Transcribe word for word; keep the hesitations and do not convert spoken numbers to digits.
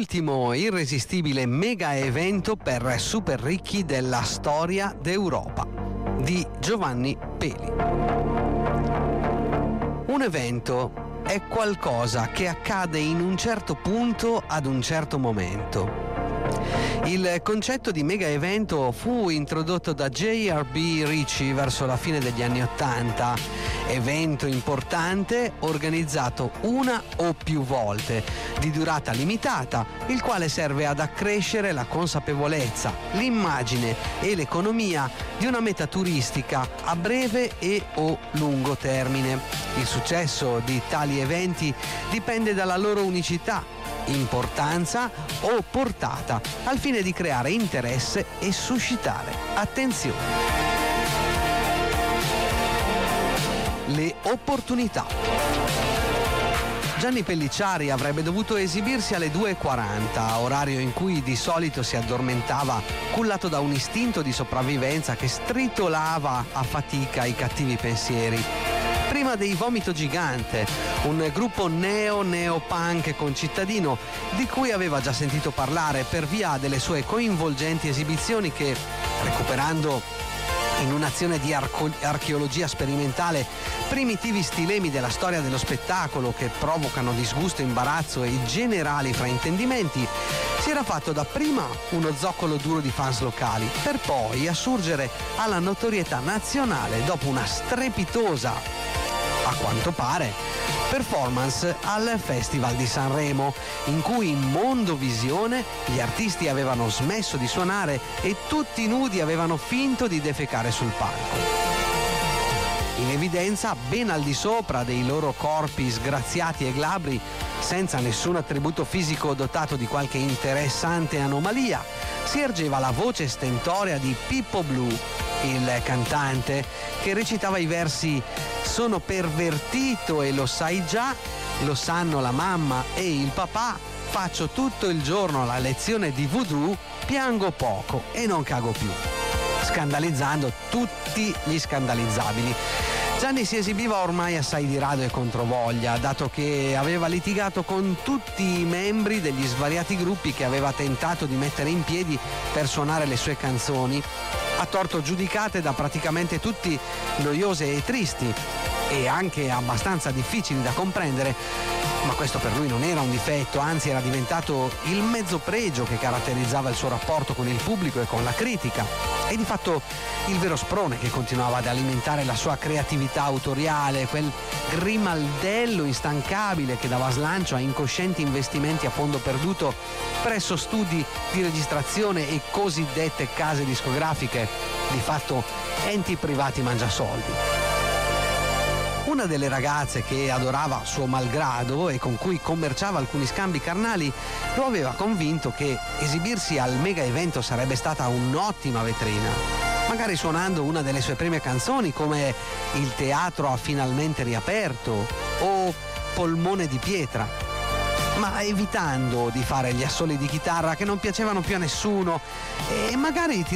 l'ultimo irresistibile mega evento per super ricchi della storia d'Europa, di Giovanni Peli. Un evento è qualcosa che accade in un certo punto ad un certo momento. Il concetto di mega evento fu introdotto da J R B Ritchie verso la fine degli anni Ottanta. Evento importante organizzato una o più volte, di durata limitata, il quale serve ad accrescere la consapevolezza, l'immagine e l'economia di una meta turistica a breve e o lungo termine. Il successo di tali eventi dipende dalla loro unicità, importanza o portata, al fine di creare interesse e suscitare attenzione. Le opportunità. Gianni Pellicciari avrebbe dovuto esibirsi alle due e quaranta, orario in cui di solito si addormentava, cullato da un istinto di sopravvivenza che stritolava a fatica i cattivi pensieri. Prima dei Vomito Gigante, un gruppo neo-neopunk concittadino di cui aveva già sentito parlare per via delle sue coinvolgenti esibizioni che, recuperando in un'azione di arco- archeologia sperimentale primitivi stilemi della storia dello spettacolo che provocano disgusto, imbarazzo e generali fraintendimenti, si era fatto dapprima uno zoccolo duro di fans locali, per poi assurgere alla notorietà nazionale dopo una strepitosa, a quanto pare, performance al Festival di Sanremo, in cui in Mondovisione gli artisti avevano smesso di suonare e tutti nudi avevano finto di defecare sul palco. In evidenza, ben al di sopra dei loro corpi sgraziati e glabri, senza nessun attributo fisico dotato di qualche interessante anomalia, si ergeva la voce stentorea di Pippo Blu, il cantante che recitava i versi "Sono pervertito e lo sai già, lo sanno la mamma e il papà, faccio tutto il giorno la lezione di voodoo, piango poco e non cago più", scandalizzando tutti gli scandalizzabili. Gianni si esibiva ormai assai di rado e controvoglia, dato che aveva litigato con tutti i membri degli svariati gruppi che aveva tentato di mettere in piedi per suonare le sue canzoni, a torto giudicate da praticamente tutti noiose e tristi e anche abbastanza difficili da comprendere, ma questo per lui non era un difetto, anzi era diventato il mezzo pregio che caratterizzava il suo rapporto con il pubblico e con la critica, e di fatto il vero sprone che continuava ad alimentare la sua creatività autoriale, quel grimaldello instancabile che dava slancio a incoscienti investimenti a fondo perduto presso studi di registrazione e cosiddette case discografiche, di fatto enti privati mangiasoldi. Una delle ragazze che adorava suo malgrado e con cui commerciava alcuni scambi carnali lo aveva convinto che esibirsi al mega evento sarebbe stata un'ottima vetrina, magari suonando una delle sue prime canzoni come "Il teatro ha finalmente riaperto" o "Polmone di pietra", ma evitando di fare gli assoli di chitarra che non piacevano più a nessuno e magari